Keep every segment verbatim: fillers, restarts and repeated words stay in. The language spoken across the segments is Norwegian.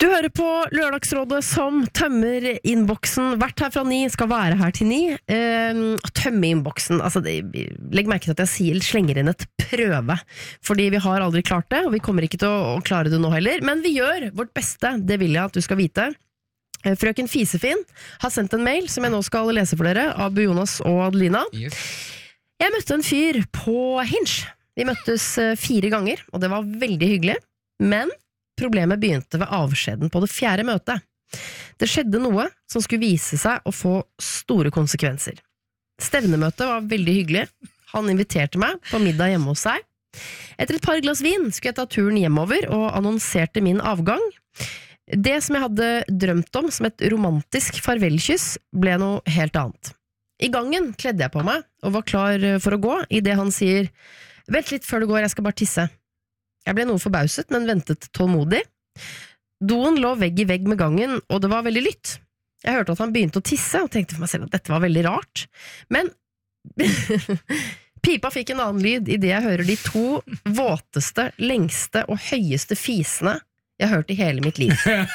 Du hører på Lørdagsrådet som tømmer innboksen. Vært her fra ni, skal være her til ni. Eh, tømme innboksen. Altså, det, legg merke til at jeg sier, slenger inn et prøve. Fordi vi har aldri klart det, og vi kommer ikke til å, å klare det nå heller. Men vi gjør vårt beste, det vil jeg at du skal vite. Frøken Fisefin har sendt en mail som jeg nå skal lese for dere av Bu Jonas og Adelina. Yes. Jeg møtte en fyr på Hinge. Vi møttes fire ganger, og det var veldig hyggelig. Men problemet begynte ved avskjeden på det fjerde møtet. Det skjedde noe som skulle vise seg å få store konsekvenser. Stevnemøtet var veldig hyggelig. Han inviterte meg på middag hjemme hos seg. Etter et par glass vin skulle jeg ta turen hjemover og annonserte min avgang. Det som jeg hadde drømt om som et romantisk farvelkyss ble noe helt annet. I gangen kledde jeg på meg og var klar for å gå, i det han sier «Vent litt før du går, jeg skal bare tisse». Jeg ble noe forbauset, men ventet tålmodig. Doen lå vegg i vegg med gangen, og det var veldig lytt. Jeg hørte at han begynte å tisse, og tenkte for meg selv at dette var veldig rart. Men pipa fikk en annen lyd i det jeg hører de to våteste, lengste og høyeste fisene jeg hørte i hele mitt liv.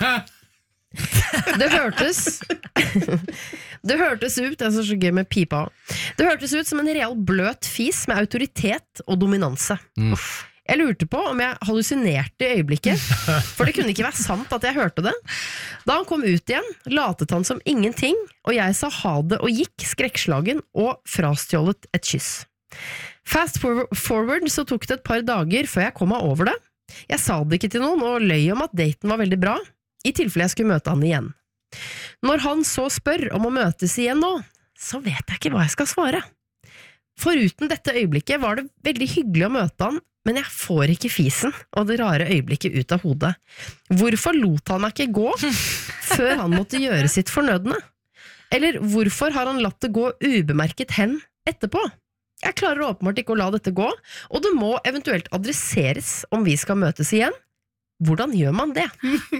Det hørtes Det hørtes ut Det er så gøy med pipa. Det hørtes ut som en real bløt fis med autoritet og dominanse. mm. Jeg lurte på om jeg hallusinerte i øyeblikket, for det kunne ikke være sant at jeg hørte det. Da han kom ut igjen, latet han som ingenting, og jeg sa ha det og gikk skrekkslagen og frastjålet et kyss. Fast forward så tok det et par dager før jeg kom meg over det. Jeg sa det ikke til noen og løy om at daten var veldig bra, i tilfelle jeg skulle møte han igjen. Når han så spør om å møtes igjen nå, så vet jeg ikke hva jeg skal svare. Foruten dette øyeblikket var det veldig hyggelig å møte han, men jeg får ikke fisen og det rare øyeblikket ut av hodet. Hvorfor lot han meg ikke gå før han måtte gjøre sitt fornødne? Eller hvorfor har han latt det gå ubemerket hen etterpå? Jeg klarer åpenbart ikke å la dette gå, og det må eventuelt adresseres om vi skal møtes igjen. Hvordan gjør man det?